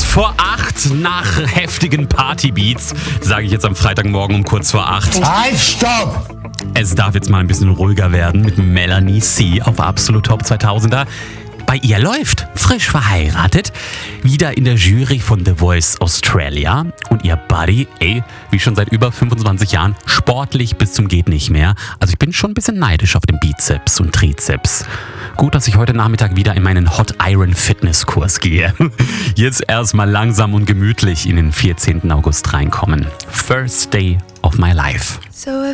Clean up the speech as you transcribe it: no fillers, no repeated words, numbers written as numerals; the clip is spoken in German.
vor 8 nach heftigen Partybeats, sage ich jetzt am Freitagmorgen um kurz vor 8. Halt, stopp! Es darf jetzt mal ein bisschen ruhiger werden mit Melanie C. auf Absolut Top 2000er. Bei ihr läuft frisch verheiratet, wieder in der Jury von The Voice Australia und ihr Buddy, wie schon seit über 25 Jahren, sportlich bis zum geht nicht mehr. Also ich bin schon ein bisschen neidisch auf den Bizeps und Trizeps. Gut, dass ich heute Nachmittag wieder in meinen Hot Iron Fitness Kurs gehe. Jetzt erstmal langsam und gemütlich in den 14. August reinkommen. First day of my life.